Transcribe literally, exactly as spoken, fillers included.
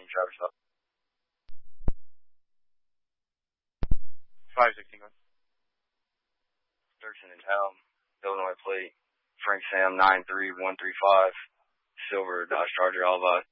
sixteen Traverse Up. five sixteen. Thurston and Helm, Illinois plate, Frank Sam nine three one three five, silver Dodge Charger, all about